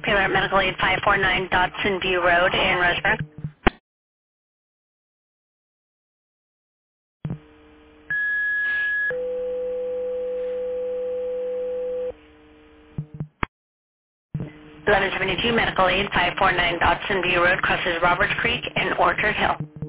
Paler Medical Aid 549 Dodson View Road in Roseburg. 1172 Medical Aid 549 Dodson View Road crosses Roberts Creek and Orchard Hill.